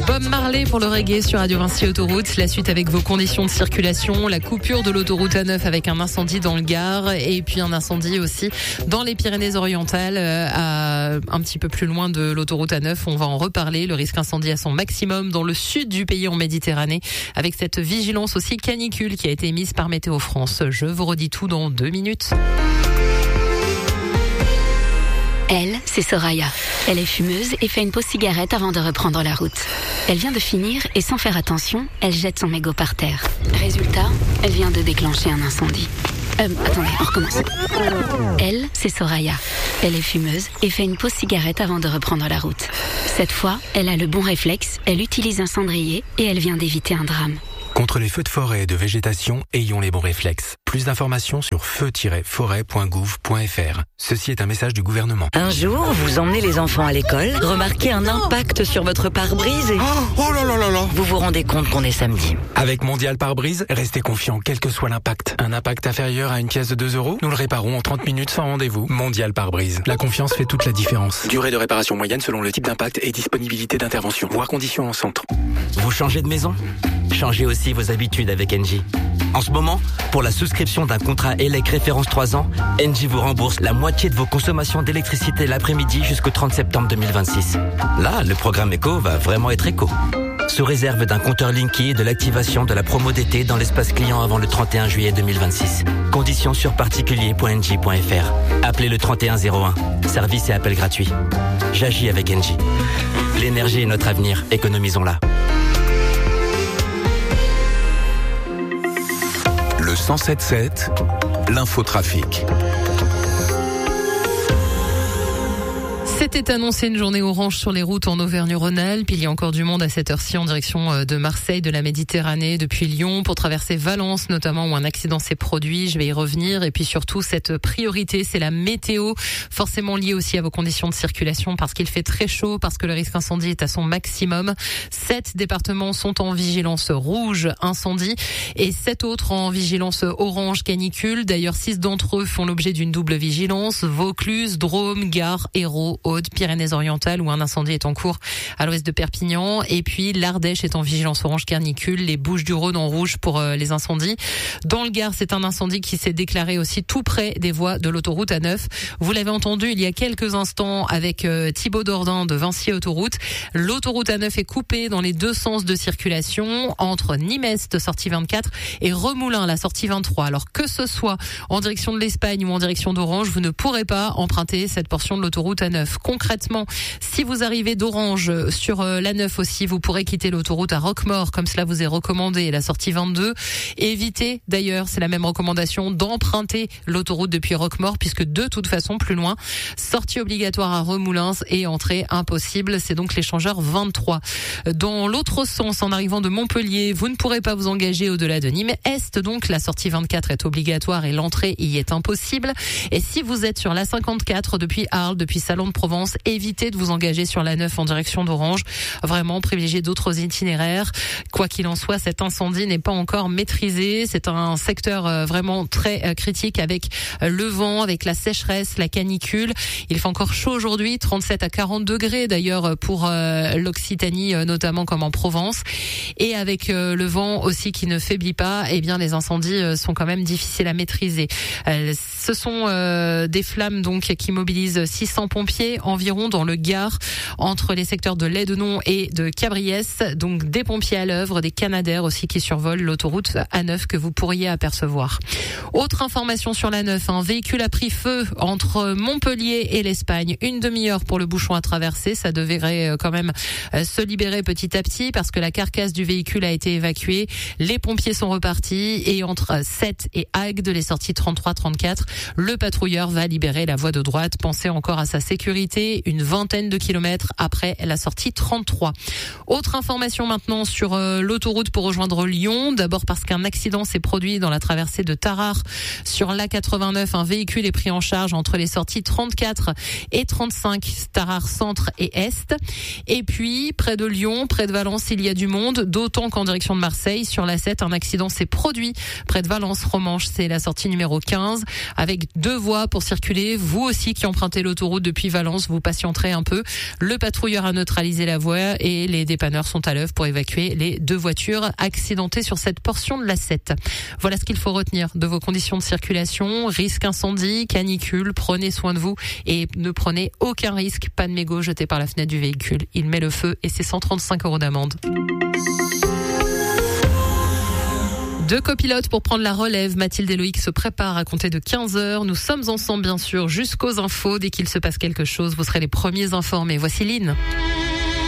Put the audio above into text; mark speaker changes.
Speaker 1: Bob Marley pour le reggae sur Radio Vinci Autoroute. La suite avec vos conditions de circulation, la coupure de l'autoroute A9 avec un incendie dans le Gard et puis un incendie aussi dans les Pyrénées-Orientales, un petit peu plus loin de l'autoroute A9. On va en reparler. Le risque incendie à son maximum dans le sud du pays en Méditerranée avec cette vigilance aussi canicule qui a été émise par Météo France. Je vous redis tout dans 2 minutes.
Speaker 2: Elle, c'est Soraya. Elle est fumeuse et fait une pause cigarette avant de reprendre la route. Elle vient de finir et sans faire attention, elle jette son mégot par terre. Résultat, elle vient de déclencher un incendie. Attendez, on recommence. Elle, c'est Soraya. Elle est fumeuse et fait une pause cigarette avant de reprendre la route. Cette fois, elle a le bon réflexe, elle utilise un cendrier et elle vient d'éviter un drame.
Speaker 3: Contre les feux de forêt et de végétation, ayons les bons réflexes. Plus d'informations sur feu-forêt.gouv.fr. Ceci est un message du gouvernement.
Speaker 4: Un jour, vous emmenez les enfants à l'école, remarquez un impact sur votre pare-brise et...
Speaker 3: Oh là là là là.
Speaker 4: Vous vous rendez compte qu'on est samedi.
Speaker 3: Avec Mondial Pare-Brise, restez confiants quel que soit l'impact. Un impact inférieur à une pièce de 2 €, nous le réparons en 30 minutes sans rendez-vous. Mondial Pare-Brise. La confiance fait toute la différence. Durée de réparation moyenne selon le type d'impact et disponibilité d'intervention. Voir conditions en centre.
Speaker 5: Vous changez de maison ? Changez aussi vos habitudes avec Engie. En ce moment, pour la souscription d'un contrat ELEC référence 3 ans, Engie vous rembourse la moitié de vos consommations d'électricité l'après-midi jusqu'au 30 septembre 2026. Là, le programme éco va vraiment être éco. Sous réserve d'un compteur Linky et de l'activation de la promo d'été dans l'espace client avant le 31 juillet 2026. Conditions sur particulier.engie.fr. Appelez le 3101. Service et appel gratuit. J'agis avec Engie. L'énergie est notre avenir. Économisons-la.
Speaker 6: Le 107.7, l'infotrafic.
Speaker 1: C'était annoncé une journée orange sur les routes en Auvergne-Rhône-Alpes. Il y a encore du monde à cette heure-ci en direction de Marseille, de la Méditerranée, depuis Lyon, pour traverser Valence notamment où un accident s'est produit. Je vais y revenir. Et puis surtout, cette priorité, c'est la météo, forcément liée aussi à vos conditions de circulation parce qu'il fait très chaud, parce que le risque incendie est à son maximum. 7 départements sont en vigilance rouge incendie et 7 autres en vigilance orange canicule. D'ailleurs, 6 d'entre eux font l'objet d'une double vigilance. Vaucluse, Drôme, Gard, Hérault, Pyrénées-Orientales où un incendie est en cours à l'ouest de Perpignan et puis l'Ardèche est en vigilance orange canicule, les Bouches-du-Rhône en rouge pour les incendies. Dans le Gard, c'est un incendie qui s'est déclaré aussi tout près des voies de l'autoroute A9. Vous l'avez entendu il y a quelques instants avec Thibaut Dordain de Vinci Autoroute. L'autoroute A9 est coupée dans les 2 sens de circulation entre Nîmes-Est, sortie 24 et Remoulins, la sortie 23. Alors que ce soit en direction de l'Espagne ou en direction d'Orange, vous ne pourrez pas emprunter cette portion de l'autoroute A9. Concrètement, si vous arrivez d'Orange sur l'A9 aussi, vous pourrez quitter l'autoroute à Roquemaure, comme cela vous est recommandé, la sortie 22. Évitez, d'ailleurs, c'est la même recommandation, d'emprunter l'autoroute depuis Roquemaure, puisque de toute façon, plus loin, sortie obligatoire à Remoulins et entrée impossible. C'est donc l'échangeur 23. Dans l'autre sens, en arrivant de Montpellier, vous ne pourrez pas vous engager au-delà de Nîmes-Est, donc la sortie 24 est obligatoire et l'entrée y est impossible. Et si vous êtes sur la 54 depuis Arles, depuis Salon de Provence, évitez de vous engager sur la 9 en direction d'Orange. Vraiment, privilégiez d'autres itinéraires. Quoi qu'il en soit, cet incendie n'est pas encore maîtrisé. C'est un secteur vraiment très critique avec le vent, avec la sécheresse, la canicule. Il fait encore chaud aujourd'hui, 37 à 40 degrés d'ailleurs pour l'Occitanie notamment comme en Provence. Et avec le vent aussi qui ne faiblit pas, eh bien les incendies sont quand même difficiles à maîtriser. Ce sont des flammes donc qui mobilisent 600 pompiers environ dans le Gard entre les secteurs de Lédenon et de Cabriès. Donc des pompiers à l'œuvre, des canadaires aussi qui survolent l'autoroute A9 que vous pourriez apercevoir. Autre information sur l'A9, un véhicule a pris feu entre Montpellier et l'Espagne. 1 demi-heure pour le bouchon à traverser. Ça devrait quand même se libérer petit à petit parce que la carcasse du véhicule a été évacuée. Les pompiers sont repartis et entre Sète et Agde, les sorties 33-34, le patrouilleur va libérer la voie de droite. Pensez encore à sa sécurité. Une vingtaine de kilomètres après la sortie 33. Autre information maintenant sur l'autoroute pour rejoindre Lyon. D'abord parce qu'un accident s'est produit dans la traversée de Tarare sur l'A89. Un véhicule est pris en charge entre les sorties 34 et 35, Tarare centre et est. Et puis près de Lyon, près de Valence, il y a du monde, d'autant qu'en direction de Marseille, sur la 7, un accident s'est produit près de Valence-Romanche. C'est la sortie numéro 15 avec 2 voies pour circuler. Vous aussi qui empruntez l'autoroute depuis Valence, Valence, vous patienterez un peu. Le patrouilleur a neutralisé la voie et les dépanneurs sont à l'œuvre pour évacuer les 2 voitures accidentées sur cette portion de l'A7. Voilà ce qu'il faut retenir de vos conditions de circulation. Risque incendie, canicule, prenez soin de vous et ne prenez aucun risque. Pas de mégots jetés par la fenêtre du véhicule. Il met le feu et c'est 135 € d'amende. 2 copilotes pour prendre la relève. Mathilde et Loïc se préparent à compter de 15h. Nous sommes ensemble, bien sûr, jusqu'aux infos. Dès qu'il se passe quelque chose, vous serez les premiers informés. Voici Lynn.